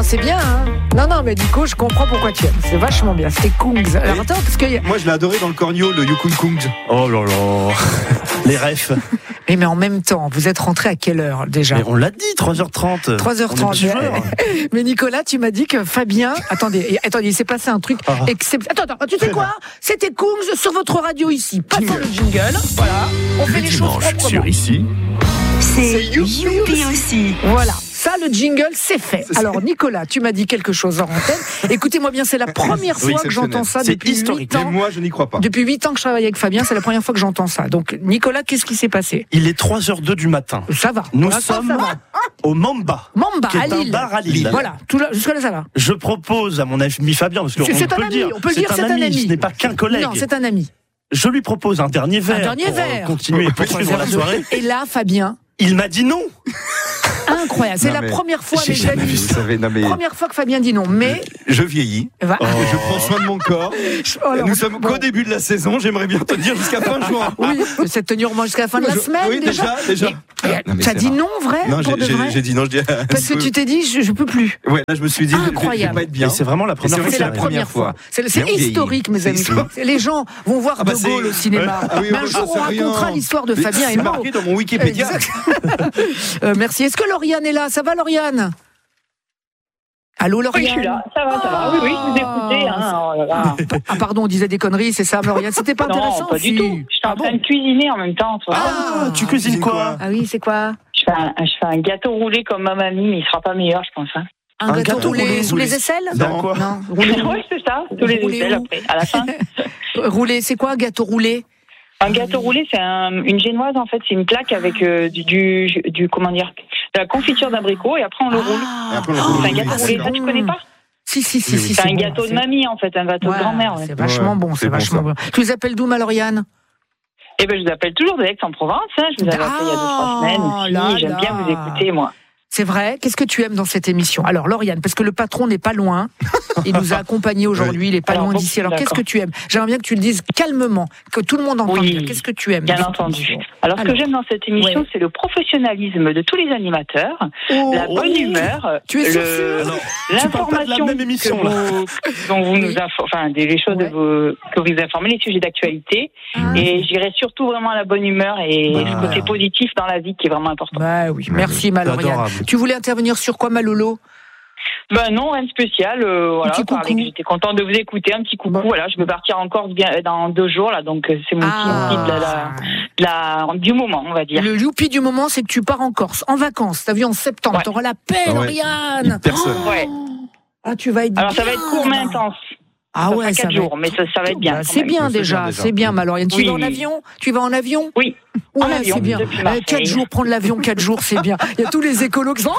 c'est bien, hein. Non, mais Nico, je comprends pourquoi tu aimes. C'est vachement bien. C'était Kungs. Alors attends, parce que... Moi, je l'ai adoré dans le cornio, le Yukon Kungs. Oh là là. Les refs. Mais en même temps, vous êtes rentré à quelle heure déjà ? Mais on l'a dit, 3h30. 3h30. Mais Nicolas, tu m'as dit que Fabien... Attendez, il s'est passé un truc exceptionnel. Attends, tu sais quoi ? C'était Kungs sur votre radio ici. Passons le jingle. Voilà. On fait les choses proprement. Sur ici. C'est Youpi aussi. Voilà. Ça, le jingle, c'est fait. Alors, Nicolas, tu m'as dit quelque chose en antenne. Écoutez-moi bien, c'est la première fois que j'entends ça depuis 8 ans. Mais moi, je n'y crois pas. Depuis 8 ans que je travaille avec Fabien, c'est la première fois que j'entends ça. Donc, Nicolas, qu'est-ce qui s'est passé ? Il est 3h02 du matin. Ça va. Nous sommes au Mamba. Mamba, qui est à Lille. un bar à Lille. Voilà, jusque-là, ça va. Je propose à mon ami Fabien, parce qu'on peut le dire. On peut le dire, c'est un ami. Ce n'est pas qu'un collègue. Non, c'est un ami. Je lui propose un dernier verre. Pour continuer et poursuivre la soirée. Et là, Fabien. Il m'a dit non. Incroyable, c'est la première fois, mes amis. Première fois que Fabien dit non, mais je vieillis. Je prends soin de mon corps. Nous sommes qu'au début de la saison. J'aimerais bien te dire jusqu'à fin juin. Oui, c'est tenir au moins jusqu'à la fin de la semaine. Oui, déjà. T'as dit non, vrai ? Non, j'ai dit non. Parce que tu t'es dit, je peux plus. Ouais, là, je me suis dit, incroyable. Je vais pas être bien. Et c'est vraiment la première fois. C'est la première fois. C'est historique, mes amis. Les gens vont voir De Gaulle au cinéma. Mais un jour, on racontera l'histoire de Fabien et Maud. C'est marqué dans mon Wikipédia. Merci. Est-ce que Lauriane est là ? Ça va, Lauriane ? Allô, Lauriane ? Oui, je suis là. Ça va. Oui, je vous écoutais. Ah, pardon, on disait des conneries, c'est ça, Lauriane ? C'était pas intéressant ? Non, pas du tout. Je suis en train de cuisiner en même temps. Tu cuisines quoi ? Ah oui, c'est quoi ? Je fais un gâteau roulé comme ma mamie, mais il sera pas meilleur, je pense. Un gâteau roulé sous les aisselles ? Non. Oui, c'est ça. Sous les aisselles après, à la fin. Roulé, c'est quoi, un gâteau roulé ? Un gâteau roulé, c'est une génoise en fait, c'est une plaque avec du comment dire, de la confiture d'abricot et après on le roule. C'est un gâteau roulé, ça tu connais pas ? Si. C'est un gâteau de mamie en fait, un gâteau de grand-mère. C'est vachement bon, c'est vachement bon. Tu les appelles d'où, ma Lauriane ? Eh ben je vous appelle toujours de Aix-en-Provence, je vous avais appelé il y a 2-3 semaines aussi, j'aime bien vous écouter moi. C'est vrai. Qu'est-ce que tu aimes dans cette émission ? Alors, Lauriane, parce que le patron n'est pas loin. Il nous a accompagnés aujourd'hui. Il n'est pas loin d'ici. Alors, qu'est-ce que tu aimes ? J'aimerais bien que tu le dises calmement, que tout le monde entende. Oui, qu'est-ce que tu aimes ? Bien entendu. Alors, ce que j'aime dans cette émission, c'est le professionnalisme de tous les animateurs, la bonne humeur, tu es sûr l'information la même émission, dont vous nous informez, les choses que vous informez, les sujets d'actualité. Et j'irai surtout vraiment à la bonne humeur et le côté positif dans la vie qui est vraiment important. Bah oui, merci, ma Lauriane. Tu voulais intervenir sur quoi, ma Lolo ? Ben non, rien de spécial. J'étais contente de vous écouter. Un petit coucou. Bon. Voilà, je vais partir en Corse dans 2 jours là, donc c'est mon petit du moment, on va dire. Le youpi du moment, c'est que tu pars en Corse, en vacances. T'as vu, en septembre. Ouais. T'auras la paix, Lauriane. Personne. Ah, tu vas être. Alors ça va être court mais intense. Ah ouais, 4 jours, mais ça va être bien. C'est bien déjà, c'est bien, ma Lauriane. Tu vas en avion ? Tu vas en avion ? Oui. En avion, c'est bien. 4 jours, prendre l'avion 4 jours, c'est bien. Il y a tous les écolos qui sont.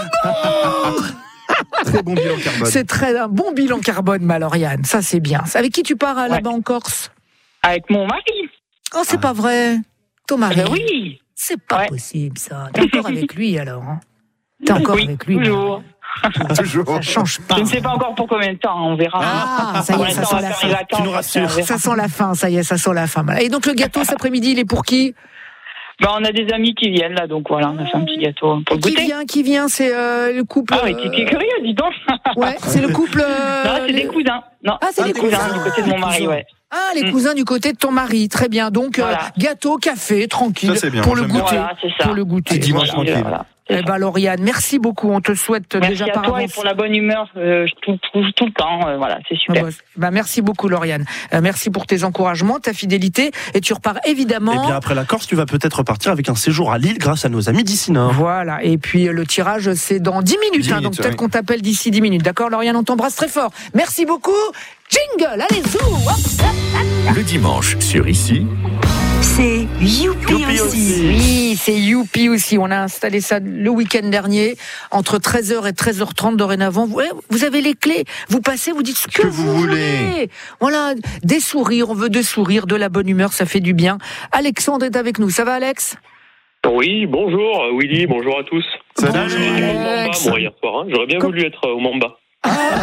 Très bon bilan carbone. C'est un bon bilan carbone, ma Lauriane. Ça, c'est bien. Avec qui tu pars là-bas en Corse ? Avec mon mari. Oh, c'est pas vrai. Ton mari ? Oui. C'est pas possible, ça. T'es encore avec lui, alors ? T'es encore avec lui ? Toujours. Ça change pas. Je ne sais pas encore pour combien de temps, on verra. Ah, ça y est, ça sent la fin. Tu nous rassures. Ça sent la fin, ça y est, ça sent la fin. Et donc le gâteau cet après-midi, il est pour qui ? On a des amis qui viennent là, donc voilà, on a fait un petit gâteau pour le goûter. Qui vient, c'est le couple. Ah oui, t'es curieux, dis donc. Ouais, c'est le couple. Non, c'est des cousins. Non, c'est des cousins du côté de mon mari, ouais. Ah, les cousins du côté de ton mari, très bien. Donc gâteau, café, tranquille, ça, bien, pour le goûter. Voilà, c'est ça. Pour le goûter. Dimanche tranquille. Voilà. Eh ben Lauriane, merci beaucoup. On te souhaite déjà par avance. Merci à toi et pour la bonne humeur tout le temps. Voilà, c'est super. Merci beaucoup Lauriane. Merci pour tes encouragements, ta fidélité. Et tu repars évidemment. Et bien après la Corse, tu vas peut-être repartir avec un séjour à Lille grâce à nos amis d'ici Nord. Voilà. Et puis le tirage, c'est dans 10 minutes. Donc peut-être qu'on t'appelle d'ici 10 minutes. D'accord, Lauriane, on t'embrasse très fort. Merci beaucoup. Jingle, allez, zou. Le dimanche sur ici. C'est Youpi aussi. Oui, c'est Youpi aussi. On a installé ça le week-end dernier, entre 13h et 13h30 dorénavant. Vous avez les clés. Vous passez, vous dites ce que vous voulez. Voilà, des sourires. On veut des sourires, de la bonne humeur, ça fait du bien. Alexandre est avec nous. Ça va, Alex ? Oui, bonjour Willy, bonjour à tous. Salut. Mamba, moi, hier soir. J'aurais bien voulu être au Mamba.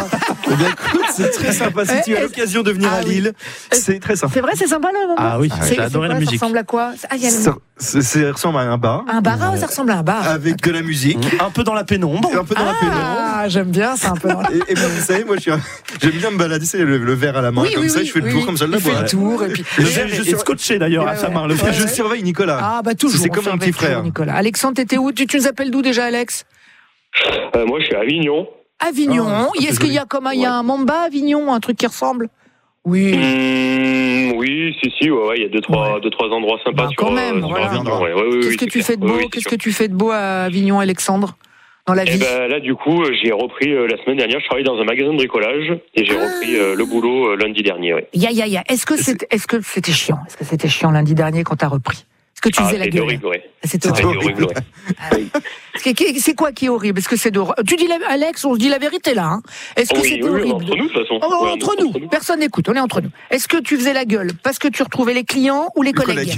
Eh bien, écoute, c'est très sympa. Si tu as l'occasion de venir à Lille, c'est très sympa. C'est vrai, c'est sympa le moment. Ah oui, j'ai adoré la musique. Ça ressemble à quoi? Ça ressemble à un bar. Un bar, ça ressemble à un bar. Avec de la musique. Un peu dans la pénombre. Ah, j'aime bien, c'est un peu dans la... Et vous savez, moi, j'aime bien me balader, c'est le verre à la main, comme ça, je fais le tour comme ça de la boîte. Il fait le tour, et puis... Le verre est scotché d'ailleurs à sa main. Je surveille Nicolas. Ah, bah toujours. C'est comme un petit frère. Nicolas. Alexandre, t'étais où? Tu nous appelles d'où déjà, Alex? Moi, je suis à Avignon. Avignon. Est-ce qu'il y a il y a un Mamba à Avignon, un truc qui ressemble? Oui. Oui, si, ouais, il y a deux, trois endroits sympas sur Avignon. Qu'est-ce que tu fais de beau? Qu'est-ce que tu fais de beau à Avignon, Alexandre? Dans la vie? Là, du coup, j'ai repris la semaine dernière. Je travaillais dans un magasin de bricolage et j'ai repris le boulot lundi dernier. Ouais. Est-ce que c'était chiant? Est-ce que c'était chiant lundi dernier quand t'as repris? Est-ce que tu faisais la gueule? C'était horrible. C'est quoi qui est horrible? Est-ce que c'est tu dis Alex, on se dit la vérité là. Hein? Est-ce que c'était horrible? Entre nous, de toute façon. Entre nous. Personne n'écoute. On est entre nous. Est-ce que tu faisais la gueule parce que tu retrouvais les clients ou les collègues?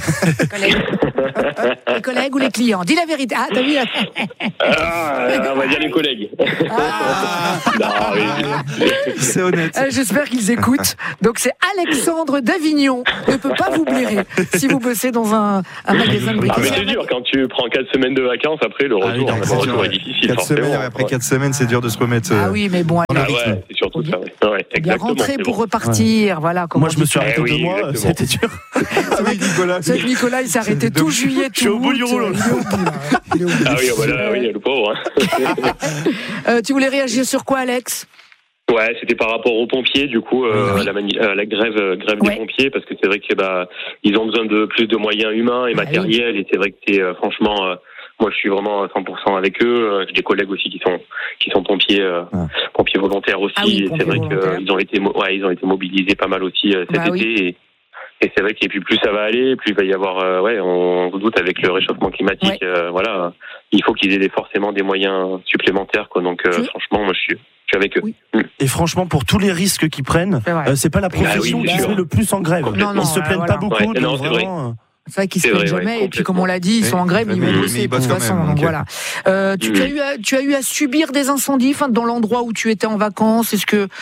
Les collègues ou les clients? Dis la vérité. Ah, t'as vu? On va dire les collègues. C'est honnête. J'espère qu'ils écoutent. Donc c'est Alexandre d'Avignon. Ne peut pas vous blairer si vous bossez dans un magasin de bricolage. Mais c'est dur quand tu prends 4 semaines de vacances. Après, le retour est difficile. 4 semaines, après 4 semaines, c'est dur de se remettre. Ah oui, mais bon. C'est surtout ça. Bien rentrer pour repartir. Voilà. Moi, je me suis arrêté 2 mois. C'était dur. Nicolas, il s'est arrêté tout juillet, tout août. Je suis au bout du rouleau. Ah oui, le pauvre. Tu voulais réagir sur quoi, Alex? Ouais, c'était par rapport aux pompiers, du coup, la grève des pompiers, parce que c'est vrai que ils ont besoin de plus de moyens humains et matériels, et c'est vrai que c'est franchement, moi je suis vraiment à 100% avec eux. J'ai des collègues aussi qui sont pompiers, pompiers volontaires aussi. Et c'est vrai qu'ils ont été mobilisés pas mal aussi cet été. Et c'est vrai que plus ça va aller, plus il va y avoir, on doute avec le réchauffement climatique, il faut qu'ils aient forcément des moyens supplémentaires, quoi. Donc franchement, moi je suis avec eux. Oui. Et franchement, pour tous les risques qu'ils prennent, c'est pas la profession qui fait le plus en grève. Ils se plaignent pas beaucoup. Non, c'est vrai. C'est vrai qu'ils se plaignent jamais. Et puis, comme on l'a dit, ils sont en grève, ils vont bosser de toute façon. Donc voilà. Tu as eu à subir des incendies, dans l'endroit où tu étais en vacances. Est-ce que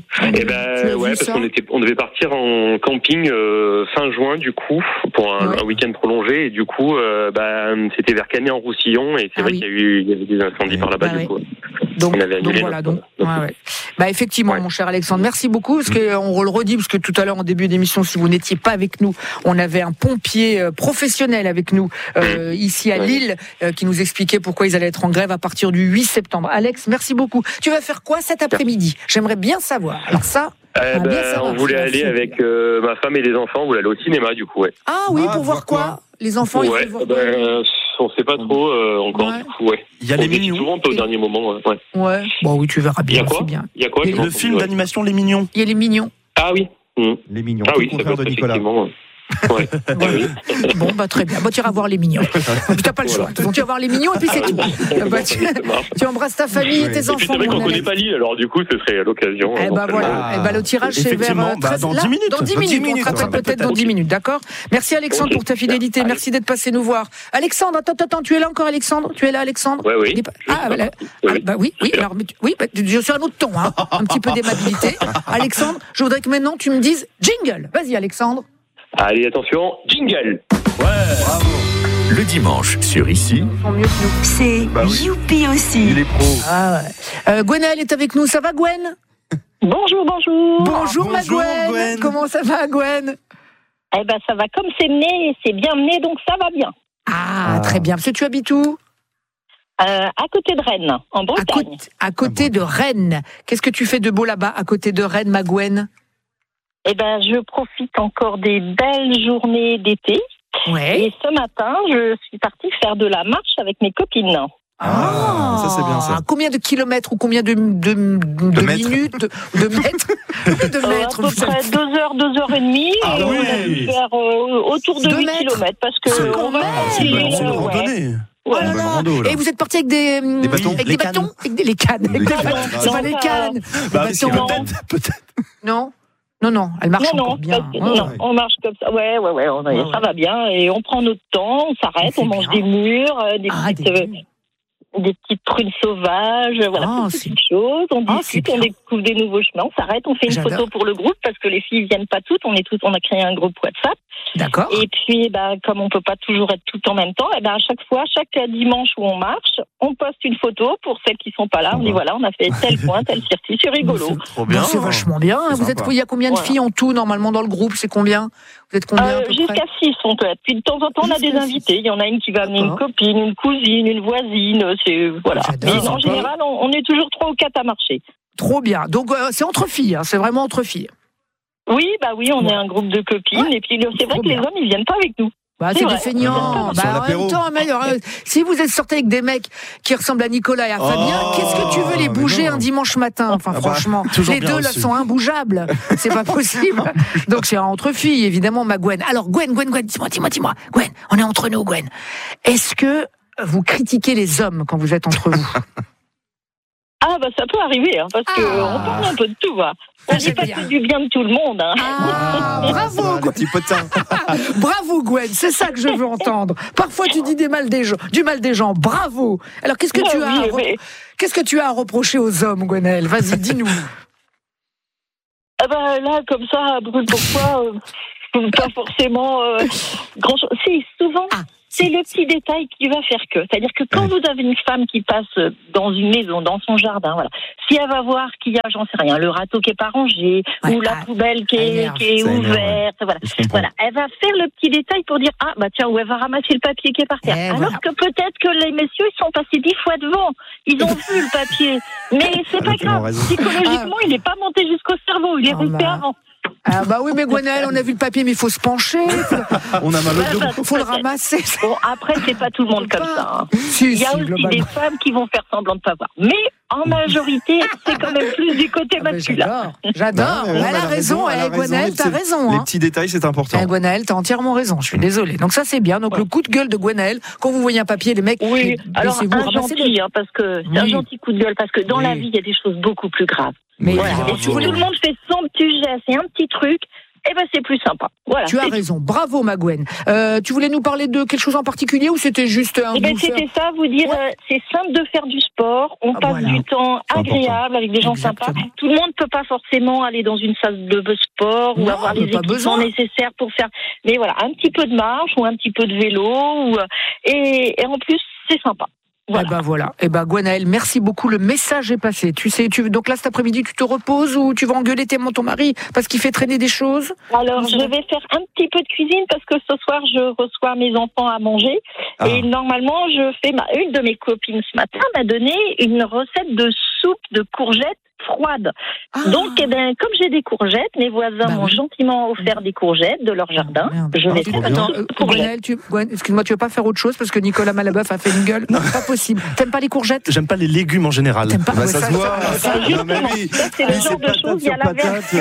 parce qu'on devait partir en camping fin juin, du coup, pour un week-end prolongé. Et du coup, c'était vers Canet-en-Roussillon. Et c'est vrai qu'il y avait des incendies par là-bas, du coup. Donc effectivement, mon cher Alexandre, merci beaucoup, parce qu'on le redit, parce que tout à l'heure en début d'émission, si vous n'étiez pas avec nous, on avait un pompier professionnel avec nous ici à Lille qui nous expliquait pourquoi ils allaient être en grève à partir du 8 septembre. Alex, merci beaucoup. Tu vas faire quoi cet après-midi? J'aimerais bien savoir. Alors ça, on voulait aller avec ma femme et les enfants, on voulait aller au cinéma, du coup. Ouais. Ah oui, pour voir quoi? Les enfants, ils veulent voir quoi? On sait pas trop encore, du coup, Il y a les Mignons. Souvent au dernier moment, Ouais. Bon, oui, tu verras bien. Il y a quoi? Le film d'animation Les Mignons. Il y a les Mignons. Ah oui. Les Mignons. Ah oui, c'est le contraire de Nicolas. Ouais. Bon, très bien. Tu iras voir les Mignons. Tu n'as pas le choix. Donc, tu vas voir les Mignons et puis c'est tout. Tu embrasses ta famille et tes enfants. C'est vrai qu'on ne connaît pas Lille, alors du coup, ce serait l'occasion. Le tirage, c'est vers dans 10 minutes. Dans 10 minutes. On te rappelle peut-être dans 10 minutes, d'accord? Merci Alexandre pour ta fidélité. Merci d'être passé nous voir. Alexandre, attends, tu es là encore, Alexandre? Tu es là, Alexandre? Oui. Oui. Alors, je suis à un autre ton, un petit peu d'aimabilité. Alexandre, je voudrais que maintenant tu me dises jingle. Vas-y, Alexandre. Allez, attention, jingle. Bravo. Le dimanche sur Ici. C'est Youpi aussi. Il est pro. Gwenaëlle est avec nous. Ça va, Gwen? Bonjour. Bonjour, ma Gwen. Comment ça va, Gwen? Ça va comme c'est mené, c'est bien mené, donc ça va bien. Ah, très bien. Parce que tu habites où? À côté de Rennes, en Bretagne. À côté de Rennes. Qu'est-ce que tu fais de beau là-bas, à côté de Rennes, ma Gwen? Je profite encore des belles journées d'été. Ouais. Et ce matin, je suis partie faire de la marche avec mes copines. Ça c'est bien ça. Combien de kilomètres ou combien de minutes, de mètres, de mètres? À peu près 2 heures, 2 heures et demie. Ah on a dû faire autour de 8 kilomètres parce que c'est une randonnée. Et vous êtes parti avec des bâtons? Avec des bâtons? Avec les cannes. C'est pas les cannes. Peut-être. Non, elle marche encore bien. On marche comme ça. Ouais, ça va bien. Et on prend notre temps, on s'arrête, on mange des murs, des petites... des petites prunes sauvages, voilà, toutes petites choses. On discute, on découvre des nouveaux chemins, on s'arrête, on fait une photo pour le groupe parce que les filles viennent pas toutes. On a créé un groupe WhatsApp. D'accord. Et puis, comme on peut pas toujours être tout en même temps, à chaque fois, chaque dimanche où on marche, on poste une photo pour celles qui sont pas là. On dit voilà, on a fait tel point, tel circuit, c'est rigolo. C'est trop bien. C'est vachement bien. Il y a combien de filles en tout normalement dans le groupe? C'est combien? Vous êtes combien jusqu'à 6 on peut être. Puis de temps en temps, on a des invités. Il y en a une qui va amener une copine, une cousine, une voisine. Voilà. Mais en général, on est toujours 3 ou 4 à marcher. Trop bien. Donc c'est entre filles. C'est vraiment entre filles. Oui, on est un groupe de copines. Et puis c'est vrai que les hommes, ils viennent pas avec nous. C'est des feignants. En même temps, si vous êtes sortis avec des mecs qui ressemblent à Nicolas et à Fabien, qu'est-ce que tu veux les bouger un dimanche matin? Enfin, franchement, les deux là sont imbougeables. C'est pas possible. Donc c'est entre filles, évidemment, ma Gwen. Alors Gwen, dis-moi. Gwen, on est entre nous, Gwen. Est-ce que vous critiquez les hommes quand vous êtes entre vous? Ça peut arriver, parce qu'on parle un peu de tout, On dit pas que du bien de tout le monde, bravo, Gwen. Bravo, Gwen, c'est ça que je veux entendre. Parfois, tu dis du mal des gens. Bravo. Alors, qu'est-ce que tu as à reprocher aux hommes, Gwenaëlle? Vas-y, dis-nous. Là, comme ça, brûle pourquoi pas forcément grand-chose. Si, souvent... C'est le petit détail qui va faire que. C'est-à-dire que quand vous avez une femme qui passe dans une maison, dans son jardin, si elle va voir qu'il y a, j'en sais rien, le râteau qui est pas rangé, ou la poubelle qui est ouverte, elle va faire le petit détail pour dire, ou elle va ramasser le papier qui est par terre. Alors que peut-être que les messieurs, ils sont passés 10 fois devant. Ils ont vu le papier. Mais c'est pas grave. Psychologiquement, il n'est pas monté jusqu'au cerveau. Il est resté avant. Oui, mais Gwenaëlle, on a vu le papier, mais il faut se pencher. On a mal au dos. Faut le ramasser. Bon, après, c'est pas tout le monde comme ça. Il y a aussi des femmes qui vont faire semblant de pas voir. Mais en majorité, c'est quand même plus du côté masculin. J'adore. Elle a raison. Gwenaëlle, t'as raison. Les petits détails, c'est important. Gwenaëlle, t'as entièrement raison. Je suis désolée. Donc ça, c'est bien. Donc le coup de gueule de Gwenaëlle, quand vous voyez un papier, les mecs, alors un gentil, parce que c'est un gentil coup de gueule, parce que dans la vie, il y a des choses beaucoup plus graves. Mais et si tout le monde fait son petit geste et un petit truc, c'est plus sympa. Tu as raison. Bravo, ma Gwen. Tu voulais nous parler de quelque chose en particulier ou c'était juste un c'était ça, vous dire, c'est simple de faire du sport. On passe du temps agréable avec des gens sympas. Tout le monde ne peut pas forcément aller dans une salle de sport ou avoir les équipements nécessaires pour faire. Mais un petit peu de marche ou un petit peu de vélo. Et en plus, c'est sympa. Gwenaëlle, merci beaucoup. Le message est passé. Donc là, cet après-midi, tu te reposes ou tu vas engueuler ton mari parce qu'il fait traîner des choses? Alors, je vais faire un petit peu de cuisine parce que ce soir, je reçois mes enfants à manger. Et normalement, une de mes copines ce matin m'a donné une recette de soupe de courgettes froide. Donc, comme j'ai des courgettes, mes voisins m'ont gentiment offert des courgettes de leur jardin. Je vais faire Gwenaëlle, excuse-moi, tu veux pas faire autre chose parce que Nicolas Malabeuf a fait une gueule? Non, pas possible. T'aimes pas les courgettes? J'aime pas les légumes en général. T'aimes pas ça se voit. Justement, c'est le genre de choses. Il y a la version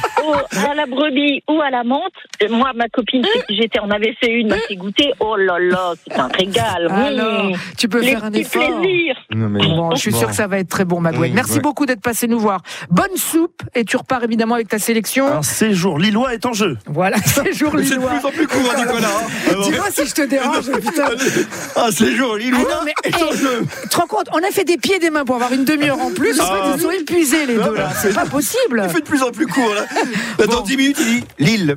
à la brebis ou à la menthe. Moi, ma copine, on avait fait une, m'a fait goûter. Oh là là, c'est un régal. Alors, tu peux faire un effort. Plaisir. Je suis sûre que ça va être très bon, ma Gwen. Merci beaucoup d'être passé nous voir. Bonne soupe et tu repars évidemment avec ta sélection. Un séjour lillois est en jeu. Voilà, séjour lillois. C'est de plus en plus court, Nicolas. Dis-moi si je te dérange, putain. Séjour lillois est en jeu. Tu te rends compte, on a fait des pieds et des mains pour avoir une demi-heure en plus. Ils sont épuisés les deux là. C'est pas possible. Il fait de plus en plus court là. Dans 10 minutes, il dit Lille.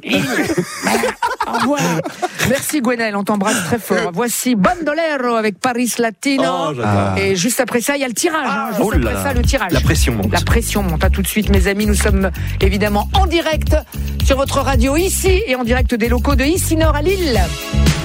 Au revoir. Merci Gwenaëlle, on t'embrasse très fort. Voici Bandolero avec Paris Latino. Et juste après ça, il y a le tirage. Juste après ça, le tirage. La pression monte. La pression monte. À tout de suite, mes amis. Nous sommes évidemment en direct sur votre radio ici et en direct des locaux de Ici Nord à Lille.